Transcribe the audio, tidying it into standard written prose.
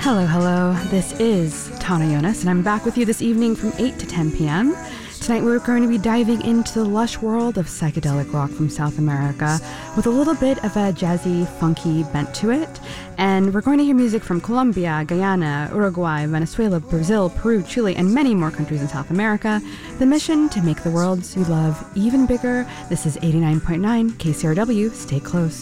Hello, hello. This is Tana Jonas, and I'm back with you this evening from 8 to 10 p.m. Tonight we're going to be diving into the lush world of psychedelic rock from South America with a little bit of a jazzy, funky bent to it. And we're going to hear music from Colombia, Guyana, Uruguay, Venezuela, Brazil, Peru, Chile, and many more countries in South America. The mission to make the worlds you love even bigger. This is 89.9 KCRW. Stay close.